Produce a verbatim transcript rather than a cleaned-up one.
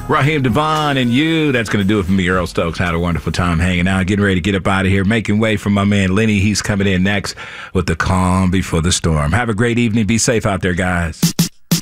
Raheem Devon and you. That's going to do it for me, Earl Stokes. Had a wonderful time hanging out. Getting ready to get up out of here. Making way for my man Lenny. He's coming in next with the calm before the storm. Have a great evening. Be safe out there, guys.